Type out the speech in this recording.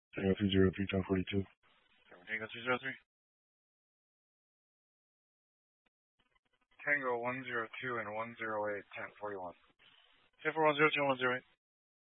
Tango 203, 1042. Tango 203. Tango 102 and 108, 1041. 104102 and 108.